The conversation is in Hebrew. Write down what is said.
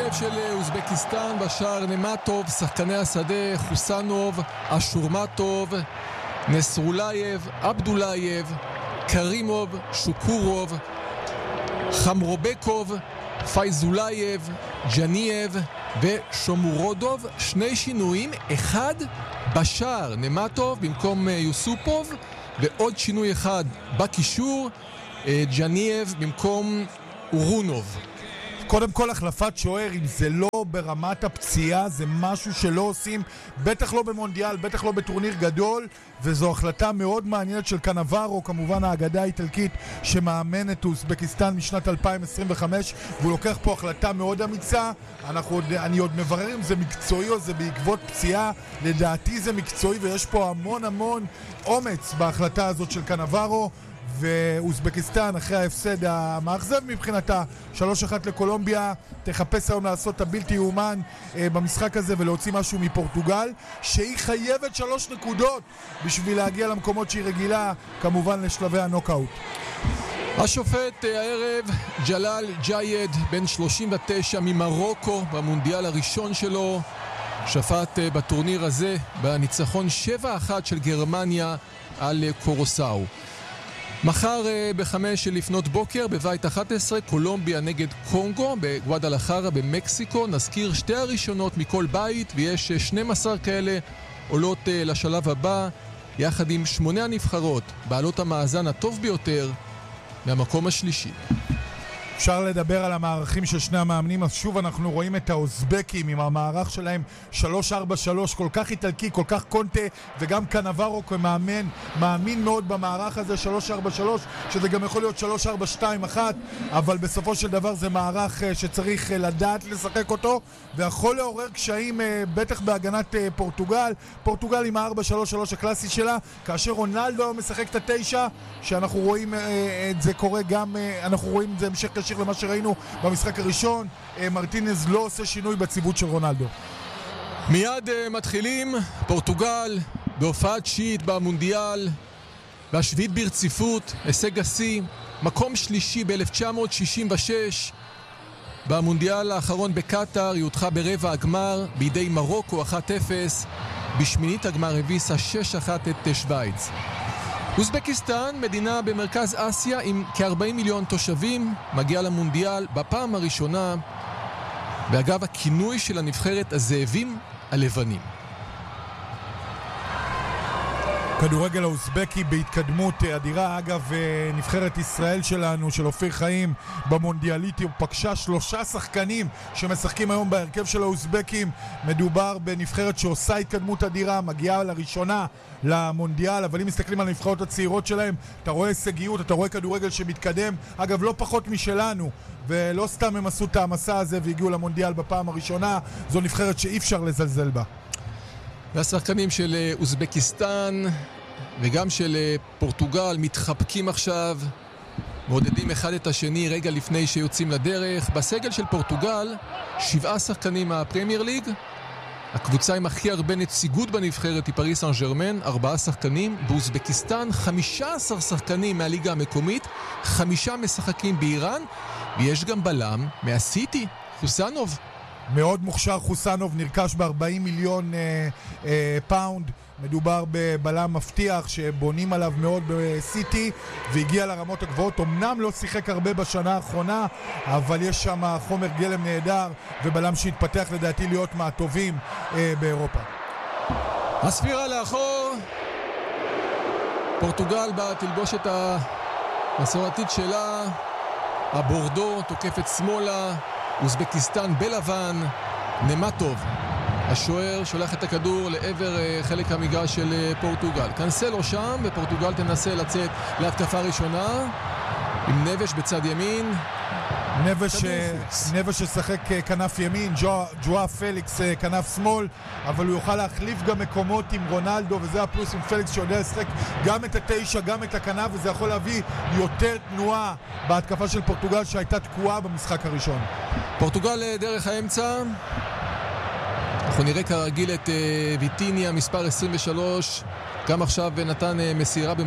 ההרכב של אוזבקיסטן: בשער נמטוב, שחקני השדה חוסנוב, אשורמטוב, נסרולייב, עבדולייב, קרימוב, שוקורוב, חמרובקוב, פייזולייב, ג'נייב ושומורודוב. שני שינויים: אחד בשער נמטוב במקום יוסופוב, ועוד שינוי אחד בקישור, ג'נייב במקום אורונוב. קודם כל החלפת שוער, אם זה לא ברמת הפציעה, זה משהו שלא עושים, בטח לא במונדיאל, בטח לא בטורניר גדול, וזו החלטה מאוד מעניינת של קנברו, כמובן האגדה האיטלקית שמאמן את אוזבקיסטן משנת 2025, והוא לוקח פה החלטה מאוד אמיצה. אני עוד מברר אם זה מקצועי או זה בעקבות פציעה. לדעתי זה מקצועי, ויש פה המון אומץ בהחלטה הזאת של קנברו. ואוזבקיסטן אחרי ההפסד המאכזב מבחינתה 3-1 לקולומביה תחפש היום לעשות את הבלתי יאומן במשחק הזה ולהוציא משהו מפורטוגל, שהיא חייבת 3 נקודות בשביל להגיע למקומות שהיא רגילה, כמובן לשלבי הנוקאוט. השופט הערב ג'לאל ג'ייד, בן 39 ממרוקו, במונדיאל הראשון שלו, שפט בטורניר הזה בניצחון 7-1 של גרמניה על קורוסאו. מחר ב-5 לפנות בוקר בבית 11, קולומביה נגד קונגו בגואדלחרה במקסיקו. נזכיר 2 הראשונות מכל בית, ויש 12 כאלה עולות לשלב הבא, יחד עם 8 הנבחרות בעלות המאזן הטוב ביותר מהמקום השלישי. אפשר לדבר על המערכים של שני המאמנים, אז שוב אנחנו רואים את האוזבקים עם המערך שלהם 3-4-3, כל כך איטלקי, כל כך קונטה, וגם קנברו כמאמן מאמין מאוד במערך הזה 3-4-3, שזה גם יכול להיות 3-4-2-1, אבל בסופו של דבר זה מערך שצריך לדעת לשחק אותו, ויכול לעורר קשיים בטח בהגנת פורטוגל. פורטוגל עם ה-4-3-3 הקלאסי שלה, כאשר רונלדו משחק את ה-9, שאנחנו רואים את זה קורה גם, אנחנו רואים את זה המשך קשיר למה שראינו במשחק הראשון. מרטינז לא עושה שינוי בציוות של רונלדו. מיד מתחילים. פורטוגל בהופעת שיעית במונדיאל, והשביעית ברציפות, הישג השיא, מקום שלישי ב-1966 במונדיאל האחרון בקטר, יודחה ברבע הגמר בידי מרוקו 1-0, בשמינית הגמר הביסה 6-1 את שוויץ. אוזבקיסטן, מדינה במרכז אסיה עם כ-40 מיליון תושבים, מגיעה למונדיאל בפעם הראשונה, ואגב הכינוי של הנבחרת הזאבים הלבנים. כדורגל האוזבקי בהתקדמות אדירה. אגב, נבחרת ישראל שלנו, של אופיר חיים, במונדיאליטי פגשה 3 שחקנים שמשחקים היום בהרכב של האוזבקים. מדובר בנבחרת שעושה התקדמות אדירה, מגיעה לראשונה למונדיאל, אבל אם מסתכלים על הנבחרות הצעירות שלהם, אתה רואה הישגיות, אתה רואה כדורגל שמתקדם, אגב לא פחות משלנו, ולא סתם הם עשו את המסע הזה והגיעו למונדיאל בפעם הראשונה. זו נבחרת שאי אפשר לזלזל בה. והשחקנים של אוזבקיסטן וגם של פורטוגל מתחבקים עכשיו, מעודדים אחד את השני רגע לפני שיוצאים לדרך. בסגל של פורטוגל 7 שחקנים מהפרמייר ליג, הקבוצה עם הכי הרבה נציגות בנבחרת היא פריס סן ז'רמן, 4 שחקנים. באוזבקיסטן 15 שחקנים מהליגה המקומית, 5 משחקים באיראן, ויש גם בלם מהסיטי, חוסנוב. מאוד מוכשר חוסנוב, נרכש ב-40 מיליון פאונד. מדובר בבלם מבטיח שבונים עליו מאוד בסיטי, והגיע לרמות הגבוהות. אמנם לא שיחק הרבה בשנה האחרונה, אבל יש שם חומר גלם נהדר, ובלם שהתפתח לדעתי להיות מהטובים באירופה. הספירה לאחור, פורטוגל בתלבושת המסורתית שלה, הבורדו תוקפת שמאלה, אוזבקיסטן בלבן. נמטוב השוער שולח את הכדור לעבר חלק המגרש של פורטוגל. קנסלו שם, ופורטוגל תנסה לצאת להתקפה ראשונה עם נבש בצד ימין. נבש ששחק כנף ימין, ג'ואר פליקס כנף שמאל, אבל הוא יוכל להחליף גם מקומות עם רונלדו, וזה הפלוס עם פליקס שיודע לשחק גם את ה9 גם את הכנף, וזה יכול להביא יותר תנועה בהתקפה של פורטוגל שהייתה תקועה במשחק הראשון. פורטוגל דרך האמצע, אנחנו נראה כרגיל את ויטיניה מספר 23, גם עכשיו נתן מסירה